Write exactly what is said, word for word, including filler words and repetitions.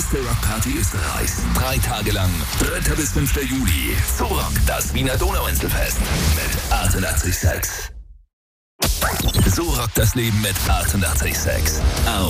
größte Rockparty Österreichs. Drei Tage lang, dritter bis fünfter Juli. Zoorock, das Wiener Donauinselfest. Mit achtundachtzig Komma sechs. So rockt das Leben mit achtundachtzig Komma sechs. Auf